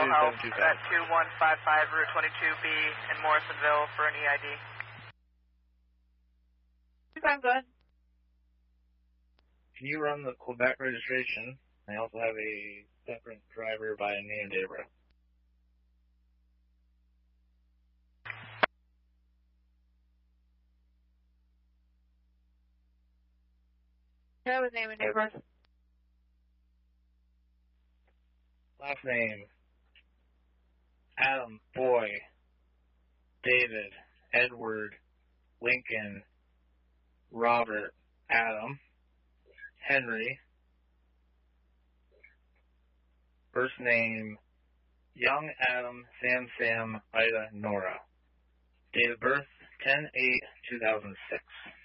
Health at 2155 Route 22B in Morrisonville for an EID. I'm good. Can you run the Quebec registration? I also have a separate driver by name Debra. Yeah, with name and date of birth. Last name, Adam, Boy, David, Edward, Lincoln, Robert, Adam, Henry. First name, Young Adam, Sam, Ida, Nora. Date of birth, 10/8/2006.